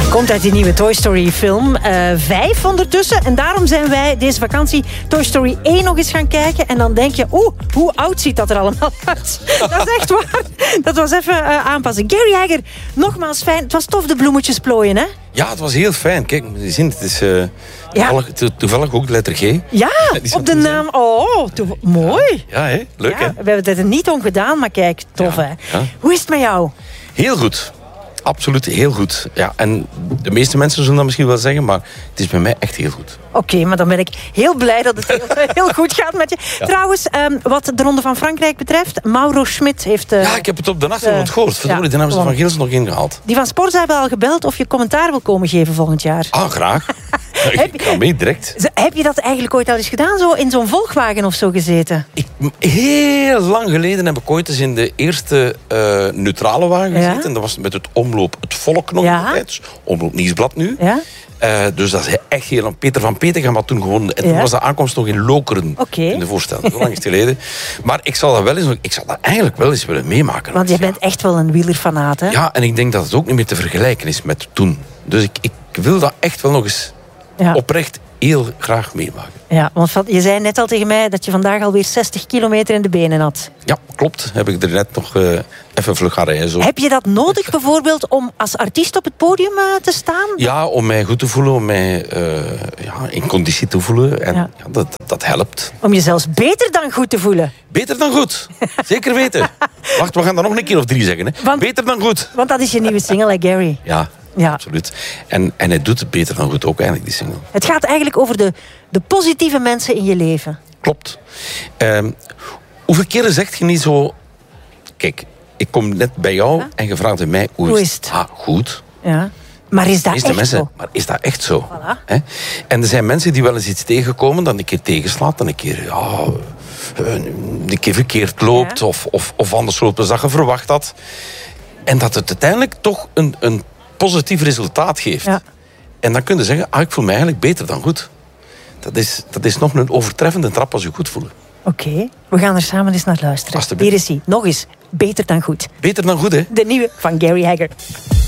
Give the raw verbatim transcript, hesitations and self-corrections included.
Komt uit die nieuwe Toy Story film. Uh, vijf ondertussen. En daarom zijn wij deze vakantie Toy Story één nog eens gaan kijken. En dan denk je, oeh, hoe oud ziet dat er allemaal uit? Dat is echt waar. Dat was even uh, aanpassen. Gary Hager, nogmaals fijn. Het was tof de bloemetjes plooien, hè? Ja, het was heel fijn. Kijk, je ziet, het is uh, toevallig, ja. toevallig ook de letter G. Ja, op de naam. Oh, to- mooi. Ja, hè? Leuk, ja, hè? We hebben het er niet om gedaan, maar kijk, tof, ja. hè? Ja. Hoe is het met jou? Heel goed. Absoluut heel goed. Ja, en de meeste mensen zullen dat misschien wel zeggen, maar het is bij mij echt heel goed. Oké, okay, maar dan ben ik heel blij dat het heel, heel goed gaat met je. Ja. Trouwens, um, wat de Ronde van Frankrijk betreft, Mauro Schmid heeft... Uh, ja, ik heb het op de achtergrond uh, gehoord. Verdorie, ja, de naam is van Geels nog ingehaald. Die van Sporza hebben al gebeld of je commentaar wil komen geven volgend jaar. Ah, graag. Ik ga mee, direct. Heb je dat eigenlijk ooit al eens gedaan, zo in zo'n Volkswagen of zo gezeten? Ik, heel lang geleden heb ik ooit eens in de eerste uh, neutrale wagen gezeten. Ja? En dat was met het omloop Het Volk nog. Ja? Dus omloop Nieuwsblad nu. Ja? Uh, dus dat is echt heel lang. Peter van Petegem had toen gewonnen. En ja? toen was de aankomst nog in Lokeren. Okay. In de voorstelling. Zo lang is het geleden. Maar ik zal dat wel eens, ik zal dat eigenlijk wel eens willen meemaken. Want je bent echt wel een wielerfanaat, hè? Ja, en ik denk dat het ook niet meer te vergelijken is met toen. Dus ik, ik wil dat echt wel nog eens ja. oprecht heel graag meemaken. Ja, want je zei net al tegen mij dat je vandaag alweer zestig kilometer in de benen had. Ja, klopt. Heb ik er net nog uh, even vlug gaan rijden. Zo. Heb je dat nodig bijvoorbeeld om als artiest op het podium uh, te staan? Ja, om mij goed te voelen, om mij uh, ja, in conditie te voelen. En ja. Ja, dat, dat helpt. Om je zelfs beter dan goed te voelen? Beter dan goed. Zeker weten. Wacht, we gaan dat nog een keer of drie zeggen. Hè. Want, beter dan goed. Want dat is je nieuwe single, hè, Gary? Ja. Ja, absoluut. En, en hij doet het beter dan goed ook eigenlijk, die single. Het gaat eigenlijk over de, de positieve mensen in je leven. Klopt. Um, hoeveel keren zegt je niet zo... Kijk, ik kom net bij jou ja? en je vraagt mij... Hoe, hoe is het? Ah, goed. Ja. Maar is dat is echt mensen, zo? Maar is dat echt zo? Voilà. He? En er zijn mensen die wel eens iets tegenkomen... dan een keer tegenslaat, dan een keer... Ja, een keer verkeerd loopt... Ja? Of, of, of anders loopt dan je verwacht had. En dat het uiteindelijk toch een... een positief resultaat geeft. Ja. En dan kun je zeggen, ah, ik voel me eigenlijk beter dan goed. Dat is, dat is nog een overtreffende trap als je goed voelt. Oké, okay. We gaan er samen eens naar luisteren. Hier is hij, nog eens, beter dan goed. Beter dan goed, hè? De nieuwe van Gary Hager.